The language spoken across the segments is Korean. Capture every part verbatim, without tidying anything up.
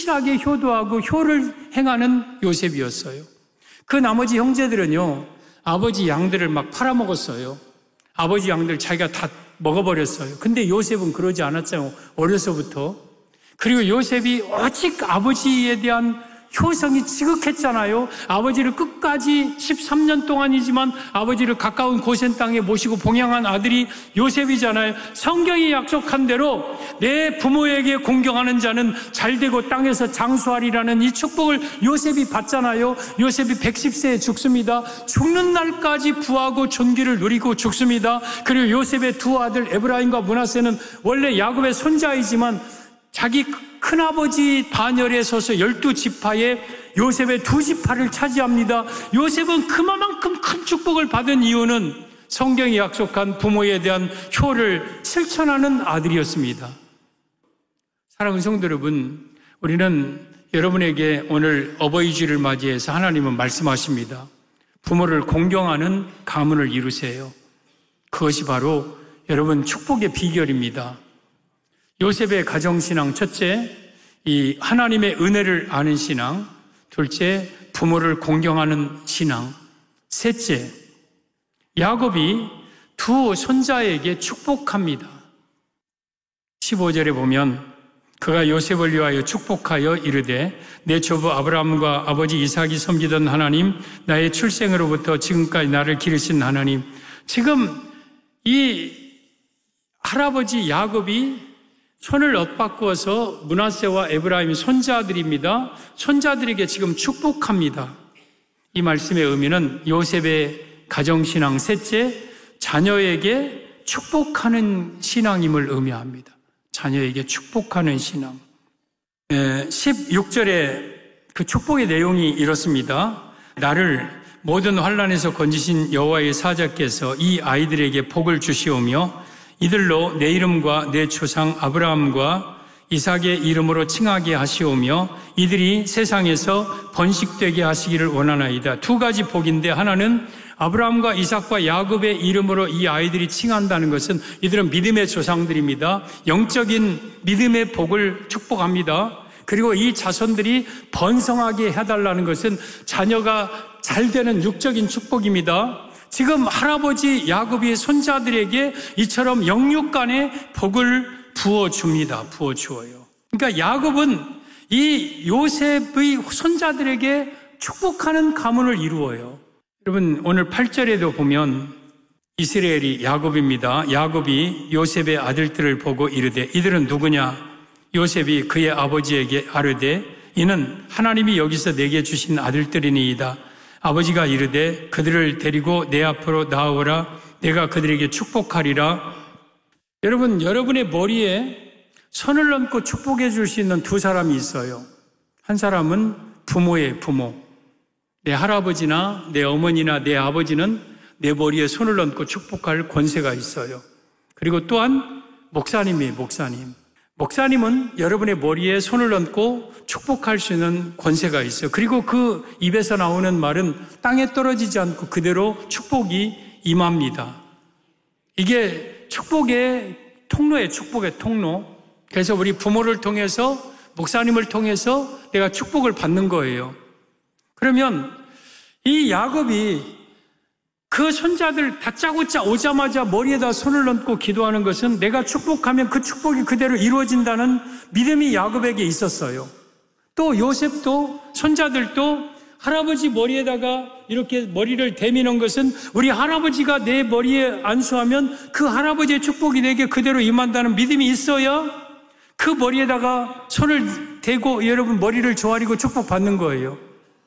신실하게 효도하고 효를 행하는 요셉이었어요. 그 나머지 형제들은요, 아버지 양들을 막 팔아먹었어요. 아버지 양들 자기가 다 먹어버렸어요. 근데 요셉은 그러지 않았잖아요. 어려서부터. 그리고 요셉이 오직 아버지에 대한 효성이 지극했잖아요. 아버지를 끝까지 십삼 년 동안이지만 아버지를 가까운 고센 땅에 모시고 봉양한 아들이 요셉이잖아요. 성경이 약속한 대로 내 부모에게 공경하는 자는 잘되고 땅에서 장수하리라는 이 축복을 요셉이 받잖아요. 요셉이 백십 세에 죽습니다. 죽는 날까지 부하고 존귀를 누리고 죽습니다. 그리고 요셉의 두 아들 에브라임과 므낫세는 원래 야곱의 손자이지만 자기 큰아버지 반열에 서서 열두 지파에 요셉의 두 지파를 차지합니다. 요셉은 그만큼 큰 축복을 받은 이유는 성경이 약속한 부모에 대한 효를 실천하는 아들이었습니다. 사랑하는 성도 여러분, 우리는 여러분에게 오늘 어버이 주일을 맞이해서 하나님은 말씀하십니다. 부모를 공경하는 가문을 이루세요. 그것이 바로 여러분 축복의 비결입니다. 요셉의 가정신앙, 첫째, 이 하나님의 은혜를 아는 신앙, 둘째, 부모를 공경하는 신앙, 셋째, 야곱이 두 손자에게 축복합니다. 십오 절에 보면 그가 요셉을 위하여 축복하여 이르되 내 조부 아브라함과 아버지 이삭이 섬기던 하나님, 나의 출생으로부터 지금까지 나를 기르신 하나님. 지금 이 할아버지 야곱이 손을 엇바꾸어서 므낫세와 에브라임 손자들입니다. 손자들에게 지금 축복합니다. 이 말씀의 의미는 요셉의 가정신앙, 셋째, 자녀에게 축복하는 신앙임을 의미합니다. 자녀에게 축복하는 신앙. 십육 절에 그 축복의 내용이 이렇습니다. 나를 모든 환난에서 건지신 여호와의 사자께서 이 아이들에게 복을 주시오며 이들로 내 이름과 내 조상 아브라함과 이삭의 이름으로 칭하게 하시오며 이들이 세상에서 번식되게 하시기를 원하나이다. 두 가지 복인데 하나는 아브라함과 이삭과 야곱의 이름으로 이 아이들이 칭한다는 것은 이들은 믿음의 조상들입니다. 영적인 믿음의 복을 축복합니다. 그리고 이 자손들이 번성하게 해달라는 것은 자녀가 잘 되는 육적인 축복입니다. 지금 할아버지 야곱이 손자들에게 이처럼 영육 간의 복을 부어줍니다. 부어주어요. 그러니까 야곱은 이 요셉의 손자들에게 축복하는 가문을 이루어요. 여러분 오늘 팔 절에도 보면 이스라엘이 야곱입니다. 야곱이 요셉의 아들들을 보고 이르되 이들은 누구냐? 요셉이 그의 아버지에게 아뢰되 이는 하나님이 여기서 내게 주신 아들들이니이다. 아버지가 이르되 그들을 데리고 내 앞으로 나오라. 내가 그들에게 축복하리라. 여러분, 여러분의 머리에 손을 얹고 축복해 줄 수 있는 두 사람이 있어요. 한 사람은 부모의 부모. 내 할아버지나 내 어머니나 내 아버지는 내 머리에 손을 얹고 축복할 권세가 있어요. 그리고 또한 목사님이에요. 목사님. 목사님은 여러분의 머리에 손을 얹고 축복할 수 있는 권세가 있어요. 그리고 그 입에서 나오는 말은 땅에 떨어지지 않고 그대로 축복이 임합니다. 이게 축복의 통로예요. 축복의 통로. 그래서 우리 부모를 통해서 목사님을 통해서 내가 축복을 받는 거예요. 그러면 이 야곱이 그 손자들 다짜고짜 오자마자 머리에다 손을 얹고 기도하는 것은 내가 축복하면 그 축복이 그대로 이루어진다는 믿음이 야곱에게 있었어요. 또 요셉도 손자들도 할아버지 머리에다가 이렇게 머리를 대미는 것은 우리 할아버지가 내 머리에 안수하면 그 할아버지의 축복이 내게 그대로 임한다는 믿음이 있어야 그 머리에다가 손을 대고 여러분 머리를 조아리고 축복받는 거예요.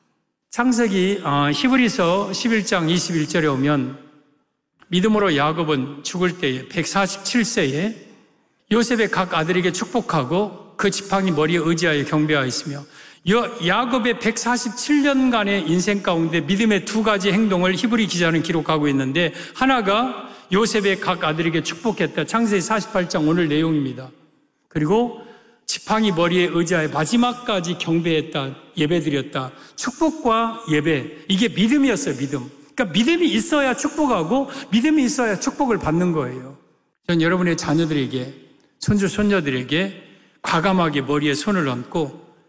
창세기 히브리서 십일 장 이십일 절에 오면 믿음으로 야곱은 죽을 때에 백사십칠 세에 요셉의 각 아들에게 축복하고 그 지팡이 머리에 의지하여 경배하였으며 야곱의 백사십칠 년간의 인생 가운데 믿음의 두 가지 행동을 히브리 기자는 기록하고 있는데 하나가 요셉의 각 아들에게 축복했다. 창세기 사십팔 장 오늘 내용입니다. 그리고 지팡이 머리에 의지하여 마지막까지 경배했다, 예배드렸다. 축복과 예배, 이게 믿음이었어요. 믿음. 그러니까 믿음이 있어야 축복하고 믿음이 있어야 축복을 받는 거예요. 전 여러분의 자녀들에게, 손주 손녀들에게 과감하게 머리에 손을 얹고